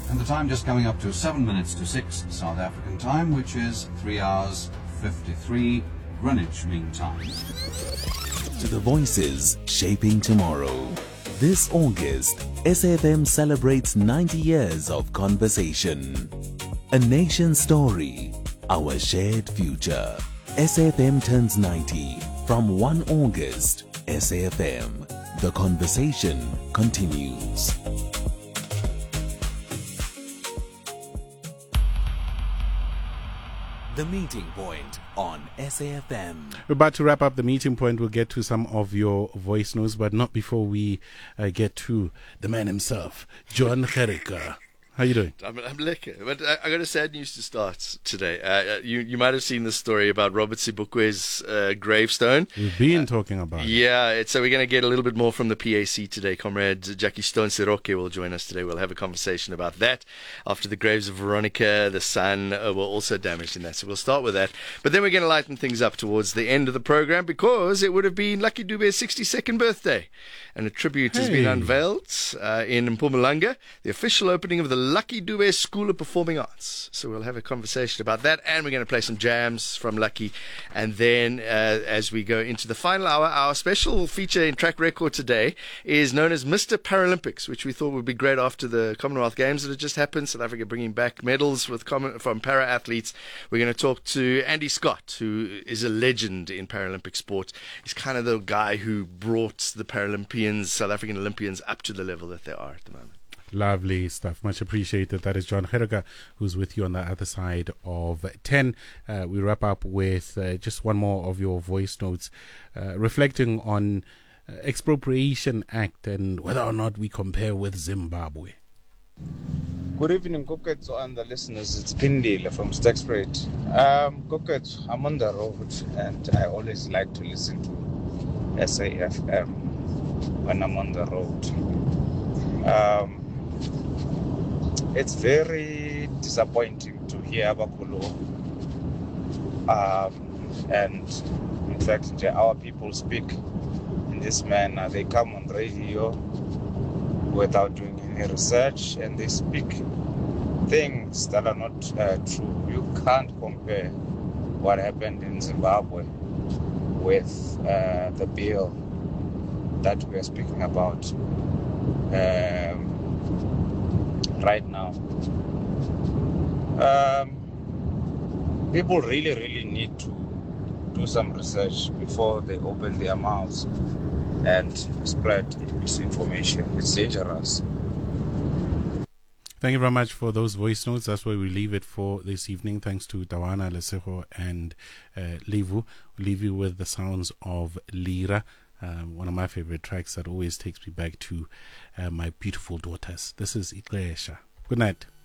And the time just coming up to 7 minutes to 6 South African time, which is 3 hours 53 Greenwich Mean Time. To the voices shaping tomorrow. This August, SAFM celebrates 90 years of conversation. A nation story, our shared future. SAFM turns 90 from 1 August. SAFM, the conversation continues. The Meeting Point on SAFM. We're about to wrap up the meeting point. We'll get to some of your voice notes, but not before we get to the man himself, John Gericka. How you doing? I'm lekker, but I got a sad news to start today. You might have seen the story about Robert Sibukwe's gravestone. We've been talking about it. Yeah, so we're going to get a little bit more from the PAC today. Comrade Jackie Stone-Seroke will join us today. We'll have a conversation about that after the graves of Veronica, the son, were also damaged in that. So we'll start with that. But then we're going to lighten things up towards the end of the program because it would have been Lucky Dube's 62nd birthday. And a tribute has been unveiled in Mpumalanga, the official opening of the Lucky Dube School of Performing Arts. So we'll have a conversation about that, and we're going to play some jams from Lucky. And then as we go into the final hour, our special feature in track record today is known as Mr. Paralympics, which we thought would be great after the Commonwealth Games that had just happened. South Africa bringing back medals from para-athletes. We're going to talk to Andy Scott, who is a legend in Paralympic sport. He's kind of the guy who brought the Paralympians, South African Olympians, up to the level that they are at the moment. Lovely stuff. Much appreciated. That is John Gericka, who's with you on the other side of 10. We wrap up with just one more of your voice notes, reflecting on Expropriation Act and whether or not we compare with Zimbabwe. Good evening, Koketso and the listeners. It's Pindile from Stakespruit. Koketso, I'm on the road and I always like to listen to SAFM when I'm on the road. It's very disappointing to hear Abakulo. And in fact, our people speak in this manner. They come on radio without doing any research, and they speak things that are not true. You can't compare what happened in Zimbabwe with the bill that we are speaking about right now. People really need to do some research before they open their mouths and spread misinformation. It's dangerous. Thank you very much for those voice notes. That's where we leave it for this evening. Thanks to Tawana, Lesego, and Levu. We'll leave you with the sounds of Lira, one of my favorite tracks that always takes me back to my beautiful daughters. This is Iklesha. Good night.